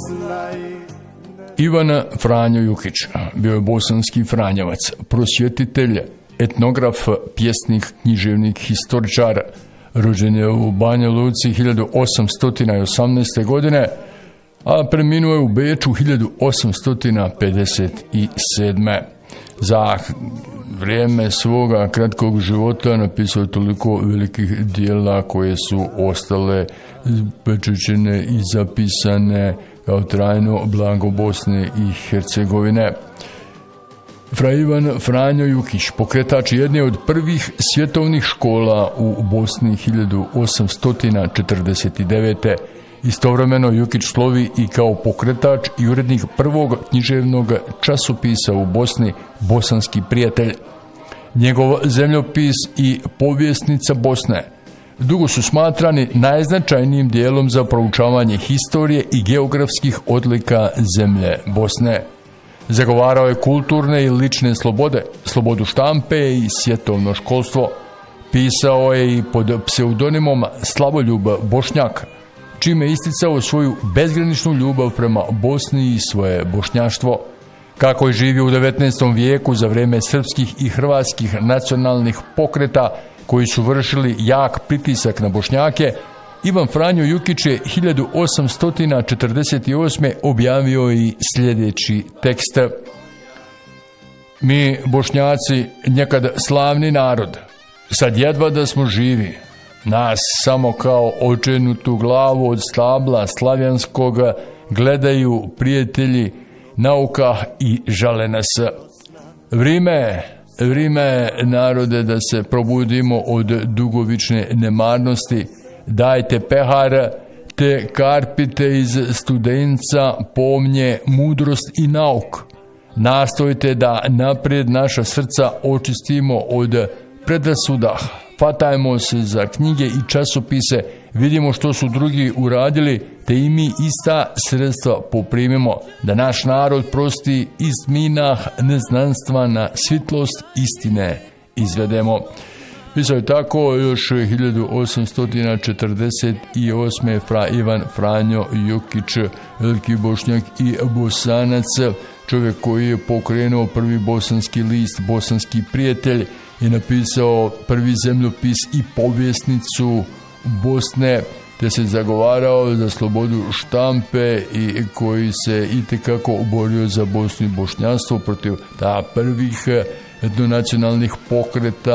Ivan Franjo Jukić bio je bosanski franjevac, prosvjetitelj, etnograf, pjesnik, književnik, historičar. Rođen je u Banja Luci 1818. godine, a preminuo je u Beču 1857. Za vrijeme svoga kratkog života napisao je toliko velikih dijela koje su ostale pečećene i zapisane kao trajno blago Bosne i Hercegovine. Fra Ivan Franjo Jukić, pokretač jedne od prvih svjetovnih škola u Bosni 1849. Istovremeno Jukić slovi i kao pokretač i urednik prvog književnog časopisa u Bosni, Bosanski prijatelj. Njegov zemljopis i povjesnica Bosne dugo su smatrani najznačajnijim dijelom za proučavanje historije i geografskih odlika zemlje Bosne. Zagovarao je kulturne i lične slobode, slobodu štampe i svjetovno školstvo. Pisao je i pod pseudonimom Slavoljub Bošnjak, čime isticao svoju bezgraničnu ljubav prema Bosni i svoje bošnjaštvo. Kako je živio u 19. vijeku za vrijeme srpskih i hrvatskih nacionalnih pokreta koji su vršili jak pritisak na Bošnjake, Ivan Franjo Jukić je 1848. objavio i sljedeći tekst. Mi, Bošnjaci, nekad slavni narod, sad jedva da smo živi. Nas samo kao očenutu glavu od stabla slavjanskog gledaju prijatelji nauka i žale nas. Vrime narode da se probudimo od dugovične nemarnosti. Dajte pehar, te karpite iz studenca pomnje, mudrost i nauk. Nastojte da naprijed naša srca očistimo od predrasuda. Fatajmo se za knjige i časopise, vidimo što su drugi uradili, te i mi ista sredstva poprimimo, da naš narod prosti iz minah neznanstva na svitlost istine izvedemo. Pisao je tako još 1848. Fra Ivan Franjo Jukić, veliki Bošnjak i Bosanac, čovjek koji je pokrenuo prvi bosanski list, Bosanski prijatelj, i napisao prvi zemljopis i povjesnicu Bosne, te se zagovarao za slobodu štampe i koji se itekako borio za Bosnu i bošnjanstvo protiv prvih etnonacionalnih pokreta